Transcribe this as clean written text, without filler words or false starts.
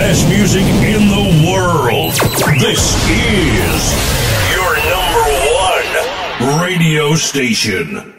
best music in the world. This is your number one radio station.